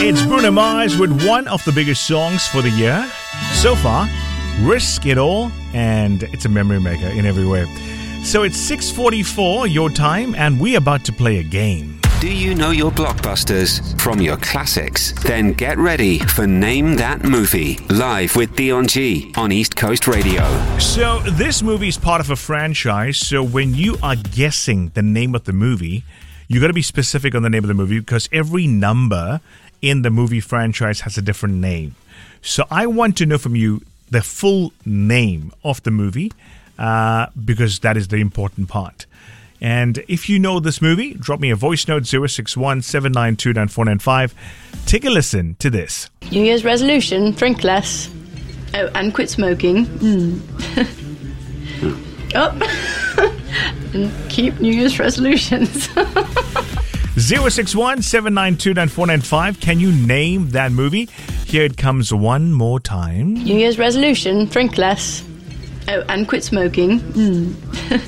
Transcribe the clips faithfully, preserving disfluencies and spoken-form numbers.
It's Bruno Mars with one of the biggest songs for the year so far, Risk It All, and it's a memory maker in every way. So it's six forty-four your time, and we're about to play a game. Do you know your blockbusters from your classics? Then get ready for Name That Movie, live with Dion G on East Coast Radio. So this movie is part of a franchise, so when you are guessing the name of the movie, you got to be specific on the name of the movie because every number in the movie franchise has a different name. So I want to know from you the full name of the movie uh, because that is the important part. And if you know this movie, drop me a voice note, zero six one, seven nine two, nine four nine five. Take a listen to this. New Year's resolution, drink less. Oh, and quit smoking. Mm. Oh, and keep New Year's resolutions. zero six one, seven nine two, nine four nine five. Can you name that movie? Here it comes one more time. New Year's resolution, drink less. Oh, and quit smoking. Mm.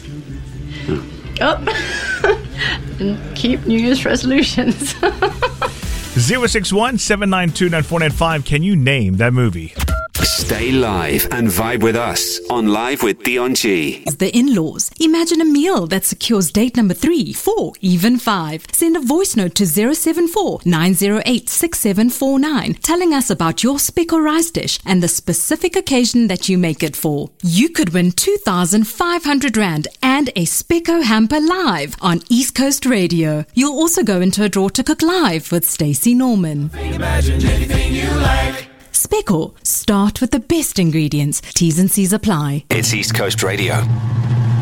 Oh, and keep New Year's resolutions. zero six one, seven nine two, nine four nine five. Can you name that movie? Stay live and vibe with us on Live with Dion G. The in-laws. Imagine a meal that secures date number three, four, even five. Send a voice note to zero seven four, nine zero eight, six seven four nine telling us about your speck or rice dish and the specific occasion that you make it for. You could win two thousand five hundred rand and a Specco hamper live on East Coast Radio. You'll also go into a draw to cook live with Stacey Norman. Imagine anything you like. Specco. Start with the best ingredients. T's and C's apply. It's East Coast Radio.